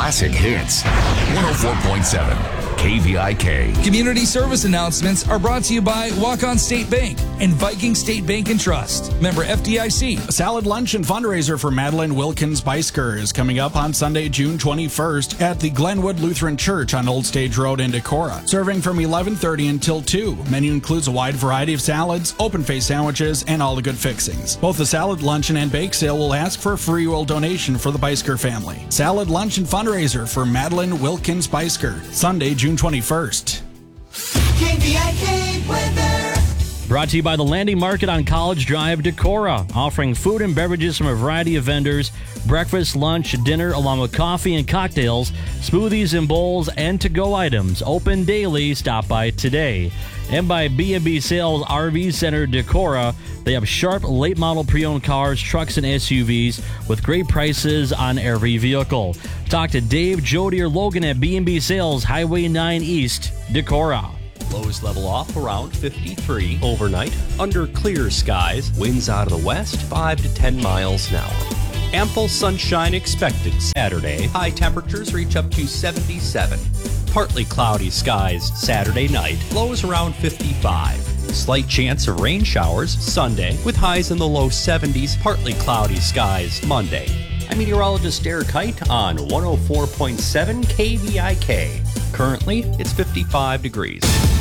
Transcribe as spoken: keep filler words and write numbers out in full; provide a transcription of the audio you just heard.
classic hits. one oh four point seven K V I K. Community service announcements are brought to you by Walk-On State Bank and Viking State Bank and Trust. Member F D I C. A salad lunch and fundraiser for Madeline Wilkins Beisker is coming up on Sunday, June twenty-first at the Glenwood Lutheran Church on Old Stage Road in Decorah. Serving from eleven thirty until two. Menu includes a wide variety of salads, open-faced sandwiches, and all the good fixings. Both the salad luncheon and bake sale will ask for a free will donation for the Beisker family. Salad lunch and fundraiser for Madeline Wilkins Beisker, Sunday, June twenty-first. K V I K weather. Brought to you by the Landing Market on College Drive, Decorah, offering food and beverages from a variety of vendors, breakfast, lunch, dinner, along with coffee and cocktails, smoothies and bowls, and to-go items. Open daily. Stop by today. And by B and B Sales R V Center, Decorah. They have sharp, late-model pre-owned cars, trucks, and S U Vs with great prices on every vehicle. Talk to Dave, Jody, or Logan at B and B Sales, Highway nine East, Decorah. Lows level off around fifty-three overnight. Under clear skies, winds out of the west, five to ten miles an hour. Ample sunshine expected Saturday. High temperatures reach up to seventy-seven. Partly cloudy skies Saturday night. Lows around fifty-five. Slight chance of rain showers Sunday with highs in the low seventies. Partly cloudy skies Monday. I'm meteorologist Derek Height on one oh four point seven K V I K. Currently, it's fifty-five degrees.